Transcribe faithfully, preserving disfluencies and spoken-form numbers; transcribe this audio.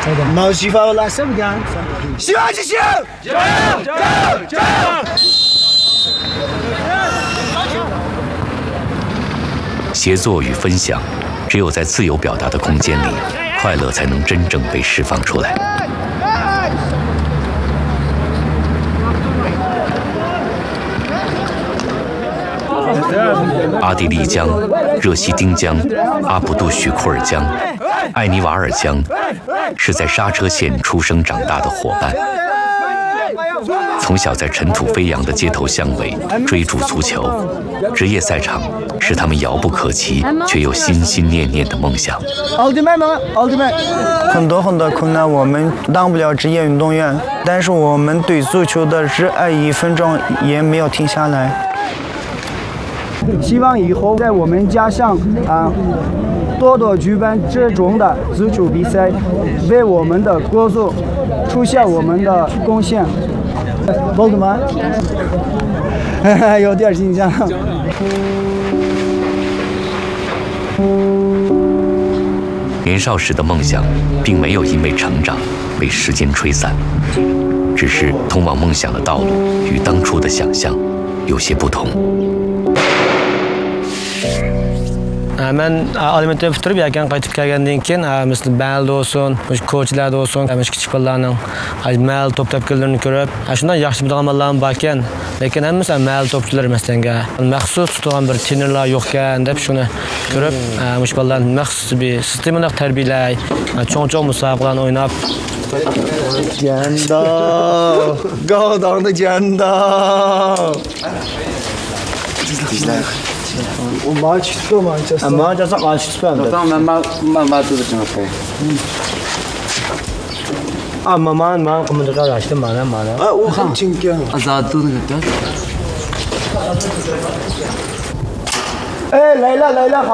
毛西法拉什么的？希望之星，加油加油加油！ 协作与分享，只有在自由表达的空间里，快乐才能真正被释放出来。阿地利江、热西丁江、阿卜杜许库尔江、艾尼瓦尔江，是在刹车线出生长大的伙伴。从小在尘土飞扬的街头巷尾追逐足球，职业赛场是他们遥不可及却又心心念念的梦想。 奥特曼吗？奥特曼。 很多很多困难，我们当不了职业运动员，但是我们对足球的热爱一分钟也没有停下来。 希望以后在我们家乡啊，多多举办这种的足球比赛，为我们的国足出现我们的贡献。奥特曼，有点紧张。 年少时的梦想，并没有因为成长被时间吹散，只是通往梦想的道路与当初的想象有些不同。 Men alimentni bitirib yakan qaytib kelgandan keyin misli balda bo'lsin, ko'chlarda bo'lsin, kichik bolalarning mal to'p tepkilarini ko'rib, shundan yaxshi biladigan bolalar bor ekan, lekin hammasi mal to'pchilar emasdanga. Maxsus tutgan bir trenerlar yo'q ekan deb shuni ko'rib, mush bolalarni maxsus bir sistemada tarbiyalay, cho'ng-cho'ng musobaqalarni o'ynab 剪刀，高档的剪刀。我马去做嘛，就是。马就是马去做的。 当慢慢慢慢做的正好。 啊，慢慢慢，我们这个是慢慢慢的。 啊，我很紧张。 Azad做那个的。 哎，来了来了，好。